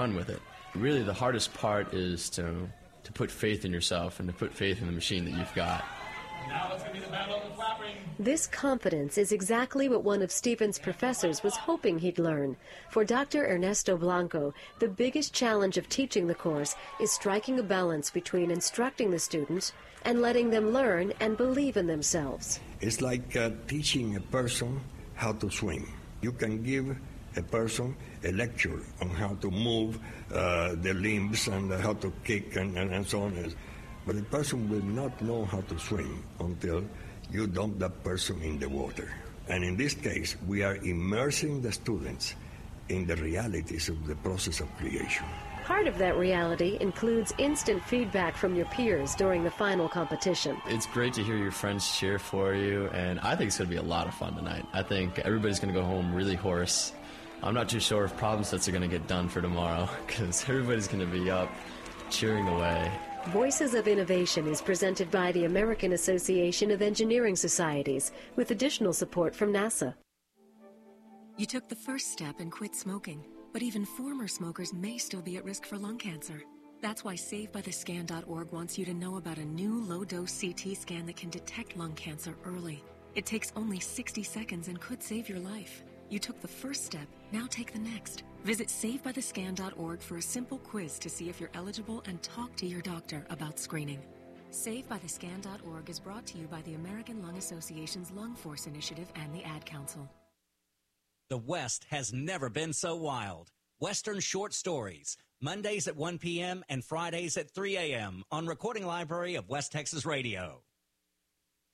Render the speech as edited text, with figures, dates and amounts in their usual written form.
run with it. Really, the hardest part is to put faith in yourself and to put faith in the machine that you've got. Now it's going to be the battle of the flapping. This confidence is exactly what one of Stephen's professors was hoping he'd learn. For Dr. Ernesto Blanco, the biggest challenge of teaching the course is striking a balance between instructing the students and letting them learn and believe in themselves. It's like teaching a person how to swim. You can give a person a lecture on how to move the limbs and how to kick and so on. But the person will not know how to swim until you dump that person in the water. And in this case, we are immersing the students in the realities of the process of creation. Part of that reality includes instant feedback from your peers during the final competition. It's great to hear your friends cheer for you, and I think it's going to be a lot of fun tonight. I think everybody's going to go home really hoarse. I'm not too sure if problem sets are going to get done for tomorrow, because everybody's going to be up cheering away. Voices of Innovation is presented by the American Association of Engineering Societies, with additional support from NASA. You took the first step and quit smoking, but even former smokers may still be at risk for lung cancer. That's why SaveByTheScan.org wants you to know about a new low-dose CT scan that can detect lung cancer early. It takes only 60 seconds and could save your life. You took the first step, now take the next. Visit SaveByTheScan.org for a simple quiz to see if you're eligible and talk to your doctor about screening. SaveByTheScan.org is brought to you by the American Lung Association's Lung Force Initiative and the Ad Council. The West has never been so wild. Western Short Stories, Mondays at 1 p.m. and Fridays at 3 a.m. on Recording Library of West Texas Radio.